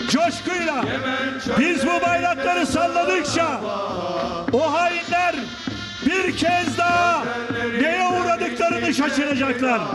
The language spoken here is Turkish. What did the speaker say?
coşkuyla biz bu bayrakları salladıkça o hainler bir kez daha neye uğradıklarını şaşıracaklar.